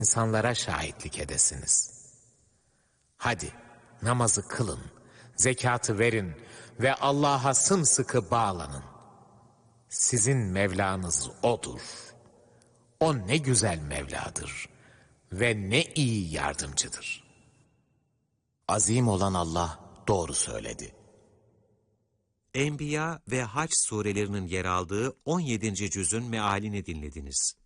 insanlara şahitlik edesiniz. Hadi namazı kılın, zekatı verin ve Allah'a sımsıkı bağlanın. Sizin Mevlanız O'dur. O ne güzel Mevladır ve ne iyi yardımcıdır. Azim olan Allah doğru söyledi. Enbiya ve Hac surelerinin yer aldığı 17. cüzün mealini dinlediniz.